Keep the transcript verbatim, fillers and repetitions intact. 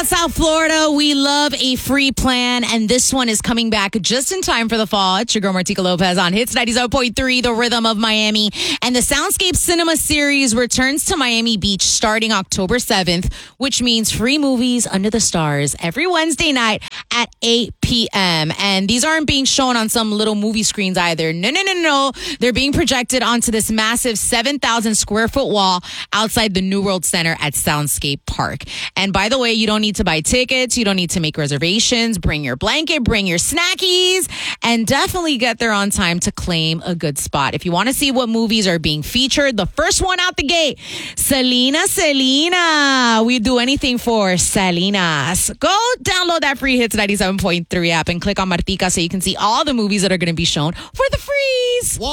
about South Florida, we love a free plan, and this one is coming back just in time for the fall. It's your girl, Martika Lopez, on Hits ninety-seven point three, The Rhythm of Miami. And the Soundscape Cinema Series returns to Miami Beach starting October seventh, which means free movies under the stars every Wednesday night at eight p.m. And these aren't being shown on some little movie screens either. No, no, no, no. They're being projected onto this massive seven thousand square foot wall outside the New World Center at Soundscape Park. And by the way, you don't need to buy tickets. You don't need to make reservations. Bring your blanket, bring your snackies, and definitely get there on time to claim a good spot. If you want to see what movies are being featured, the first one out the gate, Selena, Selena. We do anything for Selena's. Go download that free Hits ninety-seven point three app and click on Martika so you can see all the movies that are going to be shown for the freeze.